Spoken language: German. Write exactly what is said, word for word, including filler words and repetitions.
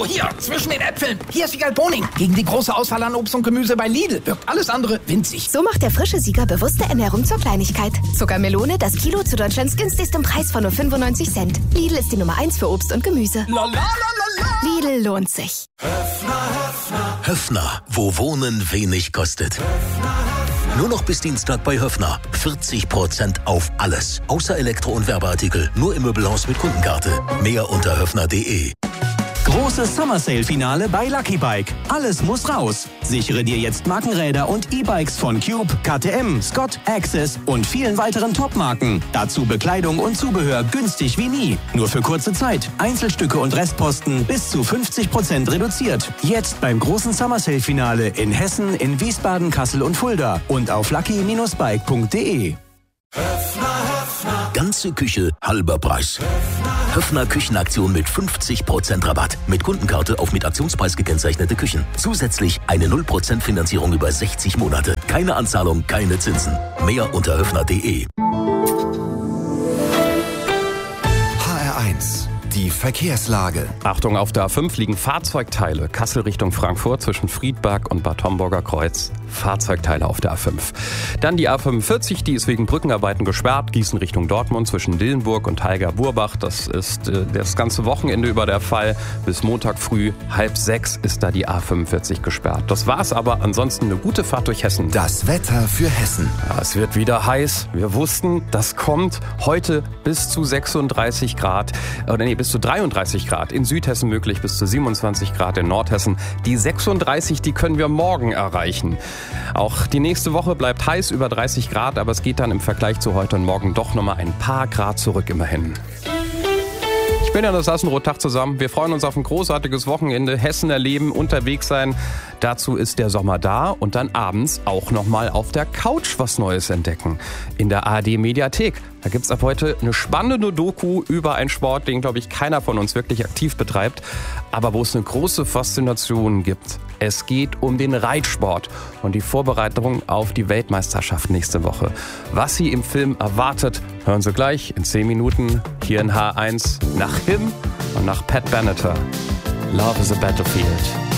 Oh, hier, zwischen den Äpfeln. Hier ist Siegal Boning. Gegen die große Auswahl an Obst und Gemüse bei Lidl wirkt alles andere winzig. So macht der frische Sieger bewusste Ernährung zur Kleinigkeit. Zuckermelone, das Kilo zu Deutschlands günstigstem Preis von nur fünfundneunzig Cent. Lidl ist die Nummer eins für Obst und Gemüse. La, la, la, la, la. Lidl lohnt sich. Höffner, wo Wohnen wenig kostet. Nur noch bis Dienstag bei Höffner. vierzig Prozent auf alles. Außer Elektro- und Werbeartikel. Nur im Möbelhaus mit Kundenkarte. Mehr unter höffner punkt de. Großes Summer Sale Finale bei Lucky Bike. Alles muss raus. Sichere dir jetzt Markenräder und E-Bikes von Cube, K T M, Scott, Access und vielen weiteren Top-Marken. Dazu Bekleidung und Zubehör günstig wie nie. Nur für kurze Zeit. Einzelstücke und Restposten bis zu fünfzig Prozent reduziert. Jetzt beim großen Summer Sale Finale in Hessen, in Wiesbaden, Kassel und Fulda und auf lucky Bindestrich bike punkt de. Ganze Küche, halber Preis. Höffner Küchenaktion mit fünfzig Prozent Rabatt. Mit Kundenkarte auf mit Aktionspreis gekennzeichnete Küchen. Zusätzlich eine null Prozent Finanzierung über sechzig Monate. Keine Anzahlung, keine Zinsen. Mehr unter höffner punkt de. H R eins. Die Verkehrslage. Achtung, auf der A fünf liegen Fahrzeugteile. Kassel Richtung Frankfurt zwischen Friedberg und Bad Homburger Kreuz. Fahrzeugteile auf der A fünf. Dann die A fünfundvierzig, die ist wegen Brückenarbeiten gesperrt. Gießen Richtung Dortmund zwischen Dillenburg und Haiger-Burbach. Das ist äh, das ganze Wochenende über der Fall. Bis Montag früh halb sechs ist da die A fünfundvierzig gesperrt. Das war's aber. Ansonsten eine gute Fahrt durch Hessen. Das Wetter für Hessen. Ja, es wird wieder heiß. Wir wussten, das kommt heute bis zu sechsunddreißig Grad. Oder nee, bis zu dreiunddreißig Grad. In Südhessen möglich bis zu siebenundzwanzig Grad in Nordhessen. Die sechsunddreißig, die können wir morgen erreichen. Auch die nächste Woche bleibt heiß, über dreißig Grad, aber es geht dann im Vergleich zu heute und morgen doch nochmal ein paar Grad zurück immerhin. Ich bin ja das Sassenroth-Tag zusammen. Wir freuen uns auf ein großartiges Wochenende. Hessen erleben, unterwegs sein. Dazu ist der Sommer da und dann abends auch nochmal auf der Couch was Neues entdecken. In der A R D-Mediathek. Da gibt's ab heute eine spannende Doku über einen Sport, den, glaube ich, keiner von uns wirklich aktiv betreibt, aber wo es eine große Faszination gibt. Es geht um den Reitsport und die Vorbereitung auf die Weltmeisterschaft nächste Woche. Was Sie im Film erwartet, hören Sie gleich in zehn Minuten hier in H eins nach Him und nach Pat Benatar. Love is a Battlefield.